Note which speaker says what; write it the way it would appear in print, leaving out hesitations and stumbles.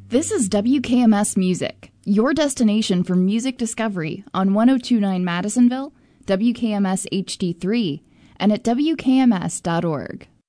Speaker 1: This is WKMS Music, your destination for music discovery on 1029 Madisonville, WKMS HD3, and at WKMS.org.